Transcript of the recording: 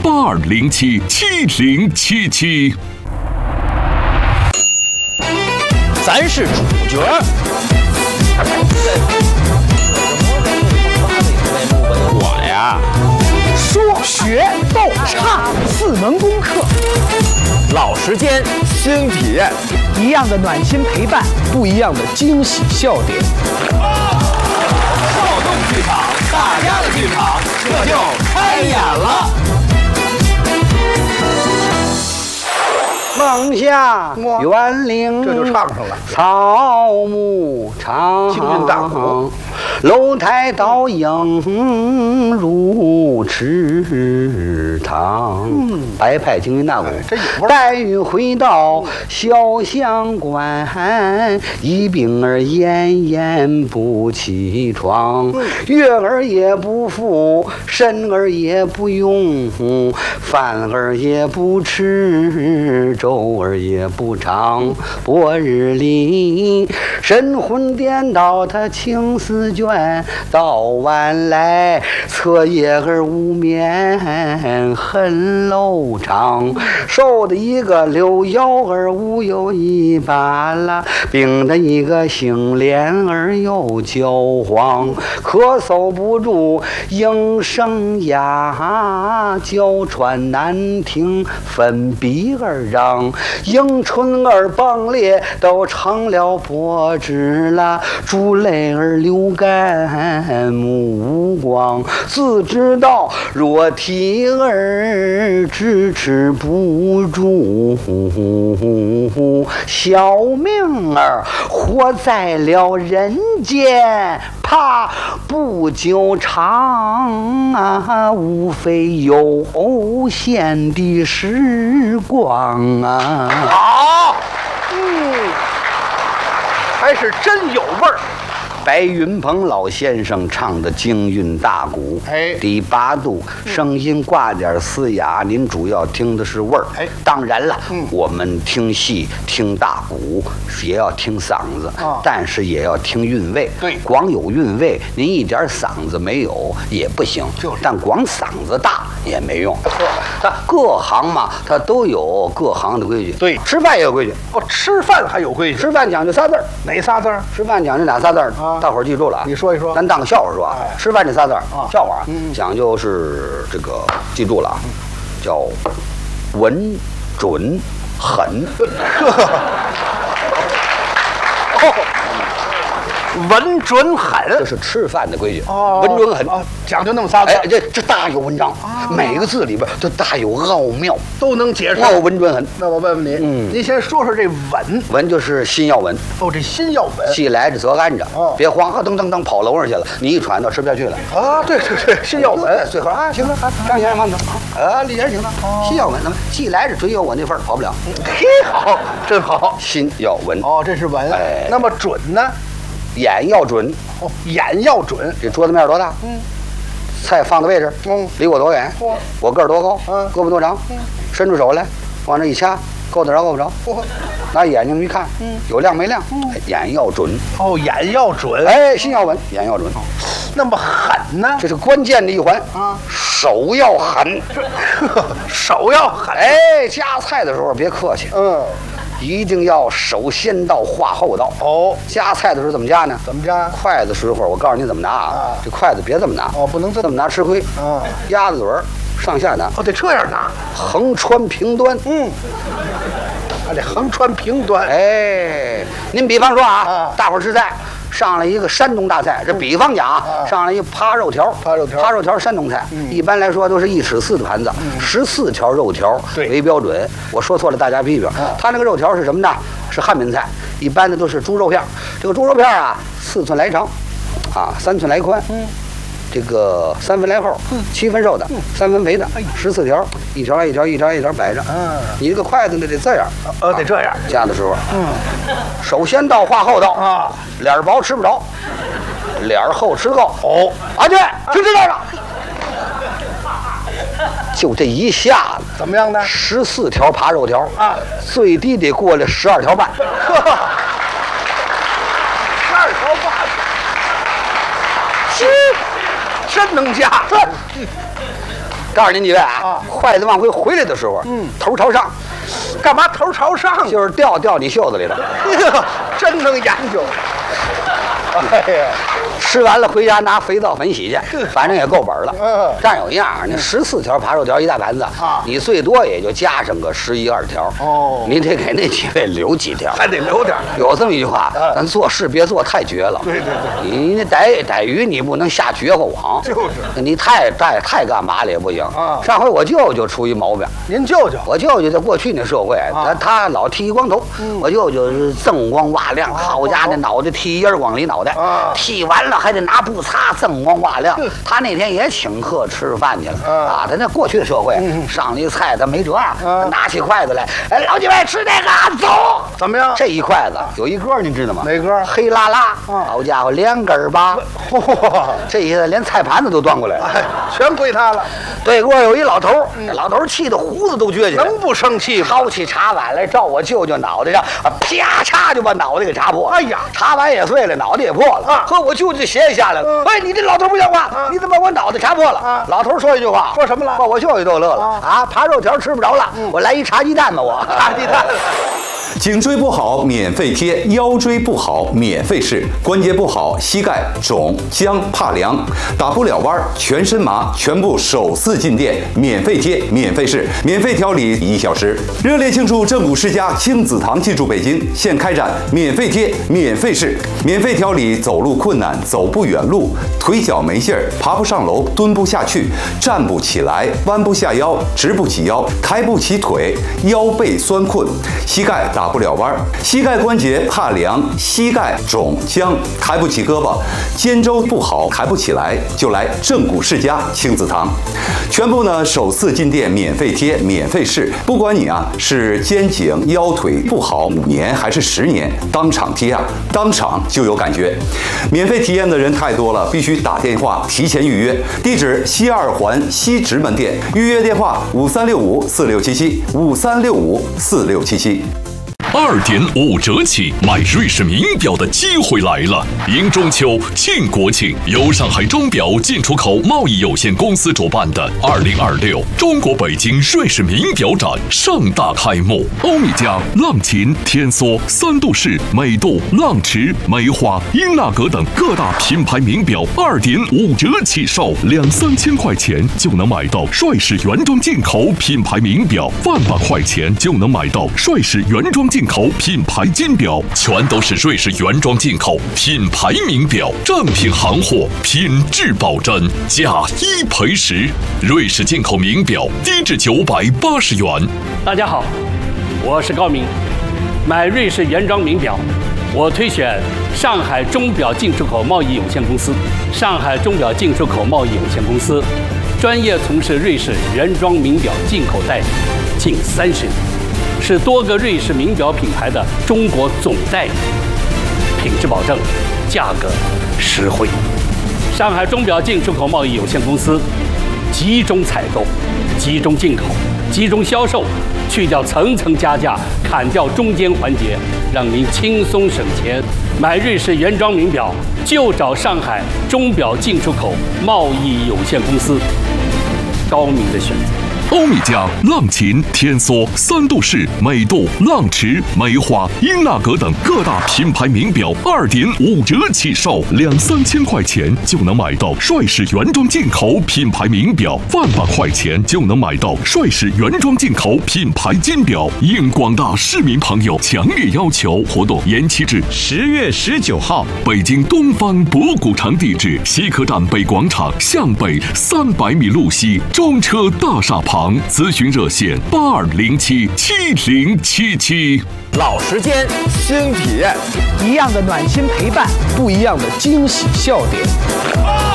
82077077。 咱是主角。我呀， 说学逗唱4门功课， 老时间， 新体验， 一样的暖心陪伴， 不一样的惊喜笑点。 少动剧场，大家的剧场，这就开演了。 梦想园岭， 这就唱上了。 草木长， 京韵大鼓， 楼台倒影如池塘。白派京韵大鼓， 这有味儿。 黛玉回到潇湘关，一病儿奄奄不起床。月儿也不扶，身儿也不用，饭儿也不吃，粥儿也不尝。薄日里神魂颠倒，他情思倦，到晚来彻夜儿无眠，恨lâu长。瘦的一个柳腰儿无有一把啦，病的一个杏脸儿又焦黄，咳嗽不住应声哑，娇喘难听分鼻儿张，迎春儿崩裂都成了脖子啦，珠泪儿流干目无光，自知道若体儿支持不住，小命儿活在了人间，怕不久长啊，无非有限的时光啊。 好，还是真有味儿。 白云鹏老先生唱的京韵大鼓，第8度，声音挂点嘶哑，您主要听的是味儿。当然了，我们听戏听大鼓也要听嗓子，但是也要听韵味。 对， 光有韵味，您一点嗓子没有也不行。但光嗓子大也没用。它各行嘛，它都有各行的规矩。 对， 吃饭也有规矩。 吃饭还有规矩。 吃饭讲究仨字儿， 哪仨字儿？ 吃饭讲究哪仨字儿？大伙儿记住了啊！ 你说一说， 咱当个笑话说啊。吃饭这仨字儿，笑话讲究是这个，记住了啊，叫稳、准、狠。 稳准狠， 这是吃饭的规矩。稳准狠， 讲究那么仨字。 这大有文章，每个字里边都大有奥妙， 都能解释。 稳准狠。 那我问问你，您先说说这稳。 稳就是心要稳。 这心要稳。 气来着则安着，别慌，噔噔噔跑楼上去了，你一喘都吃不下去了。 对，心要稳。 最后行了，张先生慢走。李先生行了，心要稳。那么气来着准有我那份儿，跑不了。 好，真好。 心要稳。 这是稳。那么准呢？ 眼要准。 眼要准。 这桌子面多大？菜放的位置，离我多远？我个儿多高？胳膊多长？伸出手来，往那一掐，够得着够不着？拿眼睛一看，有亮没亮？眼要准。 眼要准。 心要稳，眼要准。 那么狠呢？ 这是关键的一环啊，手要狠。 手要狠。 夹菜的时候别客气。一定要手先到话后到。夹菜的时候怎么夹呢？ 怎么夹？ 筷子时候我告诉你怎么拿啊，这筷子别这么拿。 不能这么拿吃亏。鸭子嘴儿上下拿。 得这样拿， 横穿平端。 得横穿平端。 您比方说啊，大伙儿吃菜。上来一个山东大菜，这比方讲啊，上来一扒肉条，扒肉条山东菜，一般来说都是1尺4的盘子，14条肉条为标准。我说错了，大家批评。他那个肉条是什么呢？是汉民菜，一般的都是猪肉片。这个猪肉片啊，4寸来长，3寸来宽。这个3分来厚，7分瘦的，3分肥的，14条，一条一条一条一条摆着。你这个筷子呢得这样， 得这样夹的时候，手先到话后到脸薄吃不着，脸厚吃够。对，就这样了。就这一下子， 怎么样呢 ？14条扒肉条最低得过来12条半。12 条半。真能夹。 告诉您几位啊，筷子往回来的时候，头朝上， 干嘛头朝上？ 就是掉你袖子里头。 真能研究。哎呀， 吃完了回家拿肥皂粉洗去，反正也够本了。这样有一样，你14条扒肉条一大盘子，你最多也就加上个11、12条。哦，你得给那几位留几条， 还得留点。 有这么一句话，咱做事别做太绝了。 对， 你那逮鱼你不能下绝户网， 就是你太干嘛了也不行。上回我舅舅出一毛病， 您舅舅？ 我舅舅在过去那社会，他老剃一光头，我舅舅是锃光瓦亮，好家伙，那脑袋剃烟往里脑袋，剃完了还得拿布擦，锃光瓦亮。他那天也请客吃饭去了他那过去的社会，上了一菜他没辙拿起筷子来，老几位吃那个走， 怎么样？ 这一筷子有一根你知道吗？ 哪根？ 黑拉拉，好家伙，2根吧。这一下连菜盘子都端过来了， 全归他了。 对过有一老头，老头气得胡子都撅起来， 能不生气吗？ 掏起茶碗来照我舅舅脑袋上，啪嚓就把脑袋给插破了。哎呀，茶碗也碎了，脑袋也破了。和我舅舅鞋也下来了。喂，你这老头不像话，你怎么把我脑袋插破了？老头说一句话， 说什么了？ 把我舅舅都乐了扒肉条吃不着了，我来一茶鸡蛋吧，我茶鸡蛋。 颈椎不好免费贴，腰椎不好免费试，关节不好膝盖肿僵怕凉打不了弯全身麻，全部首次进店免费贴免费试，免费调理1小时。热烈庆祝正骨世家亲子堂进驻北京，现开展免费贴免费试，免费调理走路困难、走不远路、腿脚没劲儿、爬不上楼、蹲不下去、站不起来、弯不下腰、直不起腰、抬不起腿、腰背酸困、膝盖打不了弯，膝盖关节怕凉，膝盖肿僵，抬不起胳膊，肩周不好，抬不起来，就来正骨世家亲子堂，全部呢首次进店免费贴免费试，不管你是肩颈腰腿不好5年还是10年，当场贴当场就有感觉。免费体验的人太多了，必须打电话提前预约。地址西2环西直门店，预约电话5365467753654677。 2.5折起买瑞士名表的机会来了！迎中秋、庆国庆，由上海钟表进出口贸易有限公司主办的2026中国北京瑞士名表展盛大开幕。欧米茄、浪琴、天梭、3度式、美度、浪驰、梅花、英纳格等各大品牌名表2.5折起售，2-3千块钱就能买到帅士原装进口品牌名表，1万块钱就能买到帅士原装进口品牌金表，全都是瑞士原装进口品牌名表，正品行货，品质保真，价1赔10。瑞士进口名表低至980元。 大家好，我是高明。买瑞士原装名表，我推选上海钟表进出口贸易有限公司。上海钟表进出口贸易有限公司专业从事瑞士原装名表进口代理近30年。是多个瑞士名表品牌的中国总代理，品质保证，价格实惠。上海钟表进出口贸易有限公司集中采购、集中进口、集中销售，去掉层层加价，砍掉中间环节，让您轻松省钱。买瑞士原装名表就找上海钟表进出口贸易有限公司，高明的选择。 欧米茄、浪琴、天梭、3度式、美度、浪驰、梅花、英纳格等各大品牌名表2.5折起售，2-3千块钱就能买到帅士原装进口品牌名表，1万块钱就能买到帅士原装进口品牌金表。应广大市民朋友强烈要求，活动延期至10月19号。北京东方博古城地址：西客站北广场向北300米路西中车大厦旁。咨询热线82077077。 老时间，新体验， 一样的暖心陪伴， 不一样的惊喜笑点。